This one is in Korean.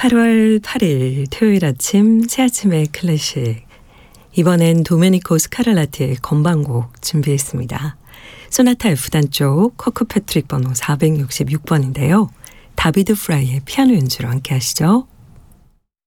8월 8일 토요일 아침 새아침의 클래식. 이번엔 도메니코 스카랄라티의 건반곡 준비했습니다. 소나타 F단쪽 코크 패트릭 번호 466번인데요. 다비드 프라이의 피아노 연주로 함께 하시죠.